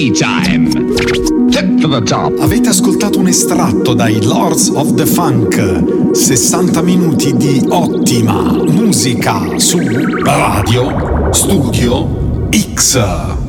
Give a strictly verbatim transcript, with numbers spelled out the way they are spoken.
tea time. Tip to the top. Avete ascoltato un estratto dai Lords of the Funk. sessanta minuti di ottima musica su Radio Studio X.